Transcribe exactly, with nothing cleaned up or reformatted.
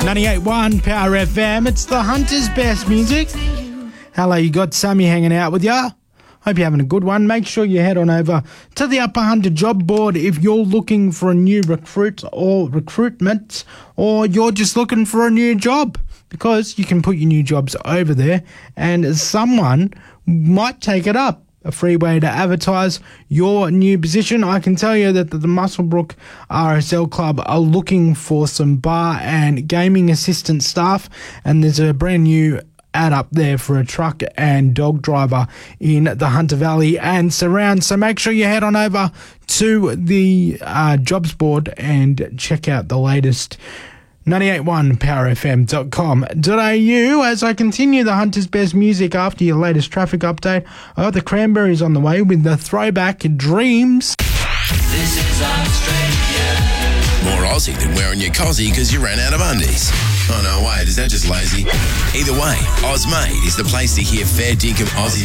ninety-eight point one Power F M. It's the Hunter's Best Music. Hello, you got Sammy hanging out with ya. Hope you're having a good one. Make sure you head on over to the Upper Hunter job board if you're looking for a new recruit or recruitment, or you're just looking for a new job, because you can put your new jobs over there and someone might take it up. A free way to advertise your new position. I can tell you that the Muswellbrook R S L Club are looking for some bar and gaming assistant staff, and there's a brand new ad up there for a truck and dog driver in the Hunter Valley and surrounds. So make sure you head on over to the uh, jobs board and check out the latest. ninety-eight point one power f m dot com dot a u. As I continue the Hunter's Best Music after your latest traffic update, I got the Cranberries on the way with the throwback Dreams. This is Australia. More Aussie than wearing your cozzy because you ran out of undies. Oh no, wait, is that just lazy? Either way, Ozmade is the place to hear fair dinkum Aussie